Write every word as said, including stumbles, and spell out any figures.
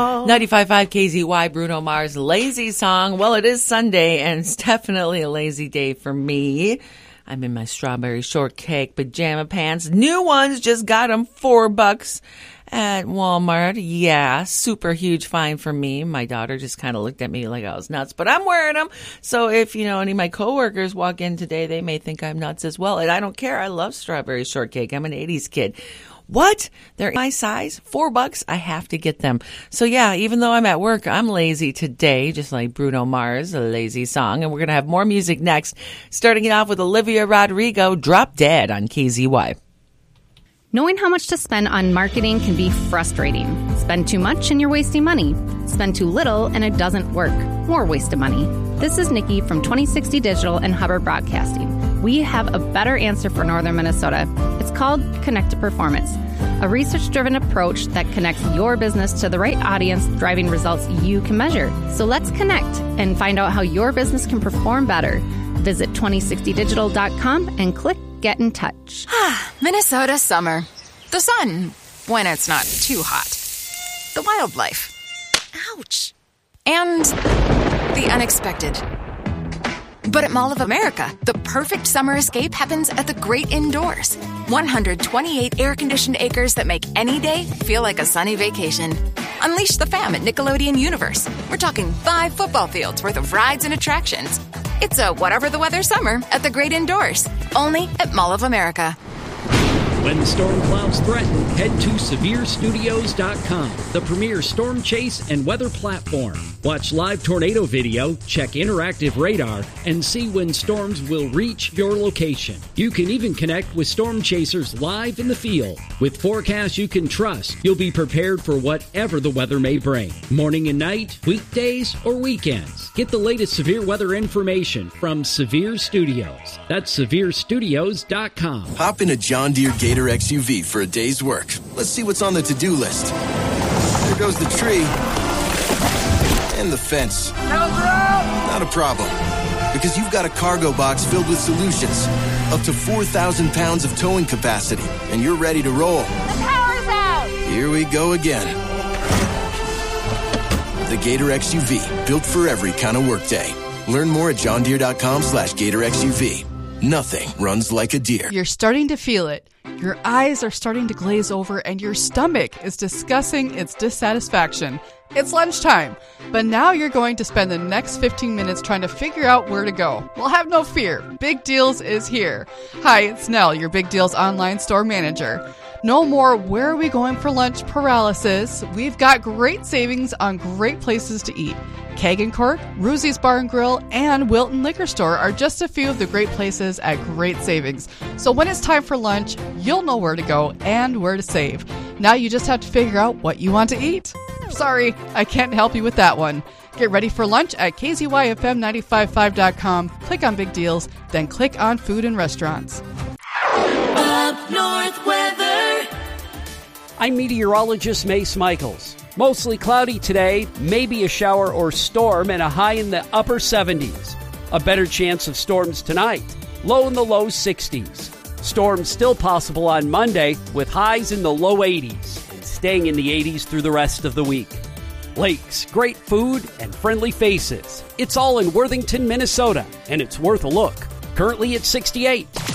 ninety-five point five K Z Y, Bruno Mars, Lazy Song. Well, it is Sunday, and it's definitely a lazy day for me. I'm in my strawberry shortcake pajama pants. New ones, just got them, four bucks at Walmart. Yeah, super huge find for me. My daughter just kind of looked at me like I was nuts, but I'm wearing them. So if, you know, any of my coworkers walk in today, they may think I'm nuts as well. And I don't care. I love strawberry shortcake. I'm an eighties kid. What? They're my size? Four bucks? I have to get them. So yeah, even though I'm at work, I'm lazy today, just like Bruno Mars, a lazy song. And we're going to have more music next, starting it off with Olivia Rodrigo, Drop Dead on K Z Y. Knowing how much to spend on marketing can be frustrating. Spend too much and you're wasting money. Spend too little and it doesn't work. More waste of money. This is Nikki from twenty sixty Digital and Hubbard Broadcasting. We have a better answer for Northern Minnesota. It's called Connect to Performance, a research-driven approach that connects your business to the right audience, driving results you can measure. So let's connect and find out how your business can perform better. Visit twenty sixty digital dot com and click Get in Touch. Minnesota summer. The sun, when it's not too hot. The wildlife. Ouch. And the unexpected. But at Mall of America, the perfect summer escape happens at the great indoors. one hundred twenty-eight air-conditioned acres that make any day feel like a sunny vacation. Unleash the fam at Nickelodeon Universe. We're talking five football fields worth of rides and attractions. It's a whatever the weather summer at the great indoors. Only at Mall of America. When storm clouds threaten, head to severe studios dot com, the premier storm chase and weather platform. Watch live tornado video, check interactive radar, and see when storms will reach your location. You can even connect with storm chasers live in the field. With forecasts you can trust, you'll be prepared for whatever the weather may bring. Morning and night, weekdays, or weekends. Get the latest severe weather information from Severe Studios. That's severe studios dot com. Hop in a John Deere Gator X U V for a day's work. Let's see what's on the to-do list. There goes the tree. And the fence. Not a problem. Because you've got a cargo box filled with solutions. Up to four thousand pounds of towing capacity. And you're ready to roll. The power's out! Here we go again. The Gator X U V. Built for every kind of workday. Learn more at john deere dot com slash gator X U V. Nothing runs like a deer. You're starting to feel it. Your eyes are starting to glaze over and your stomach is discussing its dissatisfaction. It's lunchtime, but now you're going to spend the next fifteen minutes trying to figure out where to go. Well, have no fear. Big Deals is here. Hi, it's Nell, your Big Deals online store manager. No more where are we going for lunch paralysis. We've got great savings on great places to eat. Kagan Court, Ruzzi's Bar and Grill, and Wilton Liquor Store are just a few of the great places at great savings. So when it's time for lunch, you'll know where to go and where to save. Now you just have to figure out what you want to eat. Sorry, I can't help you with that one. Get ready for lunch at K Z Y F M nine five five dot com. Click on Big Deals, then click on Food and Restaurants. Up North weather. I'm meteorologist Mace Michaels. Mostly cloudy today, maybe a shower or storm, and a high in the upper seventies. A better chance of storms tonight, low in the low sixties. Storms still possible on Monday with highs in the low eighties and staying in the eighties through the rest of the week. Lakes, great food, and friendly faces. It's all in Worthington, Minnesota, and it's worth a look. Currently at sixty-eight.